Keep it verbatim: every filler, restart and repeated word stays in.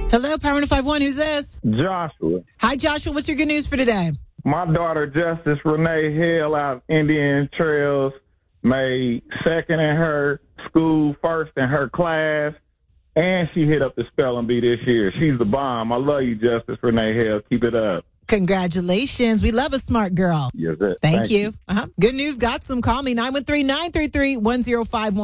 Hello, Power one oh five one. Who's this? Joshua. Hi, Joshua. What's your good news for today? My daughter, Justice Renee Hill, out of Indian Trails, made second in her school, first in her class, and she hit up the spelling bee this year. She's the bomb. I love you, Justice Renee Hill. Keep it up. Congratulations. We love a smart girl. Yes, sir. Thank, Thank you. you. Uh-huh. Good news. Got some. Call me nine one three, nine three three, one oh five one.